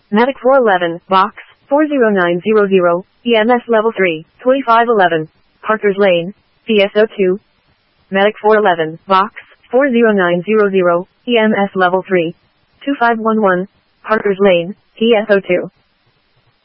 Medic 411, Box 40900, EMS Level 3, 2511, Parker's Lane, PSO2. Medic 411, Box 40900, EMS Level 3, 2511, Parker's Lane, PSO2.